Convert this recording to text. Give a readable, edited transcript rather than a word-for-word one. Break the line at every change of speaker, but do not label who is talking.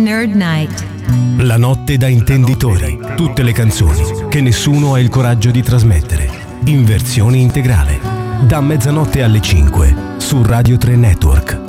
Nerd Night.
La notte da intenditori. Tutte le canzoni che nessuno ha il coraggio di trasmettere. In versione integrale. Da mezzanotte alle 5 su Radio 3 Network.